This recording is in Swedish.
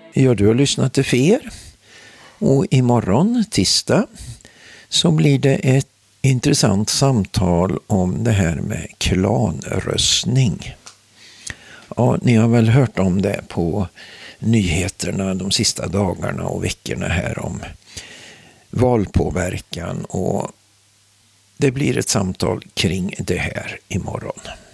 Ja, du har lyssnat till FER. Och imorgon, tisdag, så blir det ett intressant samtal om det här med klanröstning. Ja, ni har väl hört om det på nyheterna de sista dagarna och veckorna här om valpåverkan, och det blir ett samtal kring det här imorgon.